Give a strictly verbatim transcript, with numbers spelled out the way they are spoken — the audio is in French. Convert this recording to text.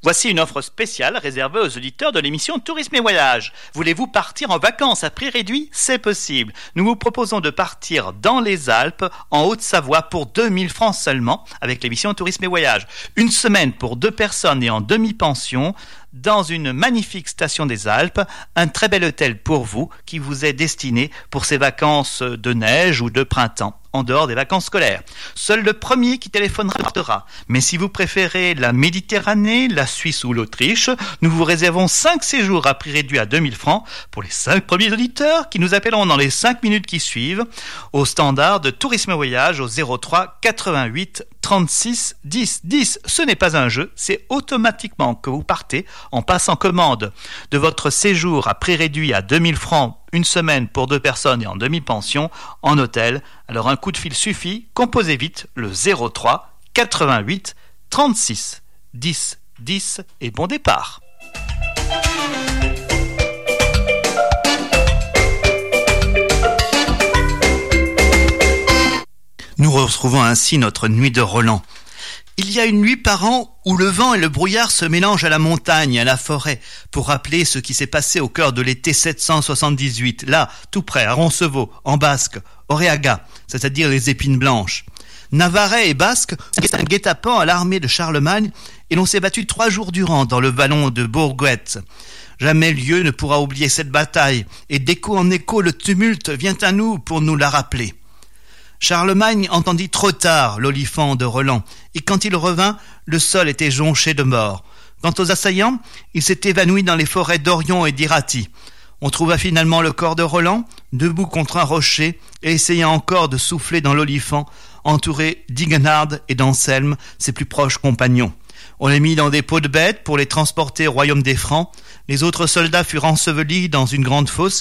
Voici une offre spéciale réservée aux auditeurs de l'émission Tourisme et Voyage. Voulez-vous partir en vacances à prix réduit? C'est possible. Nous vous proposons de partir dans les Alpes, en Haute-Savoie, pour deux mille francs seulement, avec l'émission Tourisme et Voyage. Une semaine pour deux personnes et en demi-pension, dans une magnifique station des Alpes, un très bel hôtel pour vous, qui vous est destiné pour ces vacances de neige ou de printemps, en dehors des vacances scolaires. Seul le premier qui téléphonera partira. Mais si vous préférez la Méditerranée, la Suisse ou l'Autriche, nous vous réservons cinq séjours à prix réduit à deux mille francs pour les cinq premiers auditeurs qui nous appelleront dans les cinq minutes qui suivent au standard de Tourisme et Voyage au zéro trois quatre-vingt-huit trente-six dix dix. Ce n'est pas un jeu, c'est automatiquement que vous partez en passant commande de votre séjour à prix réduit à deux mille francs une semaine pour deux personnes et en demi-pension en hôtel. Alors un coup de fil suffit, composez vite le zéro trois quatre-vingt-huit trente-six dix dix et bon départ. Nous retrouvons ainsi notre nuit de Roland. Il y a une nuit par an où le vent et le brouillard se mélangent à la montagne et à la forêt pour rappeler ce qui s'est passé au cœur de l'été sept cent soixante-dix-huit, là, tout près, à Roncevaux, en Basque, Oréaga, c'est-à-dire les épines blanches. Navarrais et Basques sont un guet-apens à l'armée de Charlemagne et l'on s'est battu trois jours durant dans le vallon de Bourguette. Jamais lieu ne pourra oublier cette bataille et d'écho en écho le tumulte vient à nous pour nous la rappeler. Charlemagne entendit trop tard l'olifant de Roland, et quand il revint, le sol était jonché de morts. Quant aux assaillants, ils s'étaient évanouis dans les forêts d'Orion et d'Iraty. On trouva finalement le corps de Roland, debout contre un rocher, et essayant encore de souffler dans l'olifant, entouré d'Igenhard et d'Anselme, ses plus proches compagnons. On les mit dans des peaux de bêtes pour les transporter au royaume des Francs. Les autres soldats furent ensevelis dans une grande fosse